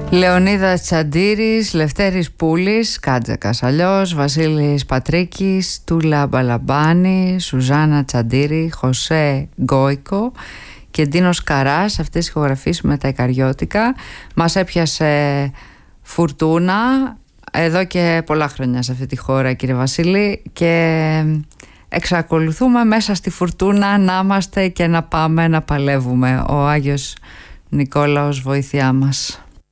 Λεωνίδας Τσαντήρης, Λευτέρης Πούλης, Κάτζακας αλλιώς, Βασίλης Πατρίκης, Τούλα Μπαλαμπάνη, Σουζάνα Τσαντήρη, Χωσέ Γκόικο και Ντίνος Καράς. Αυτές οι ηχογραφήσεις με τα Ικαριώτικα. Μας έπιασε φουρτούνα εδώ και πολλά χρόνια σε αυτή τη χώρα, κύριε Βασίλη, και εξακολουθούμε μέσα στη φουρτούνα να είμαστε και να πάμε να παλεύουμε. Ο Άγιος Νικόλαος βοήθειά μας.